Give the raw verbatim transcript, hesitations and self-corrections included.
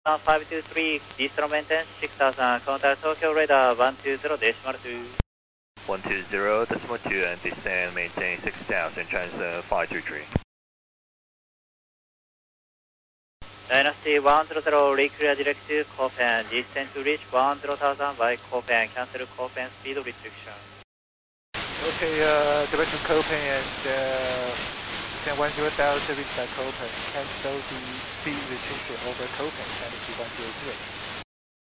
five two three, digital maintenance, six thousand, contact Tokyo radar one two zero decimal two. one two zero decimal two and descend maintain six thousand, transfer five three three. Dynasty one zero zero, reclear direct to Copen, descend to reach one zero thousand by Copen, cancel Copen speed restriction. Okay, uh, direct to Copen and uh, descend one zero thousand, reach by Copen, cancel the speed restriction over Copen, Dynasty one zero zero.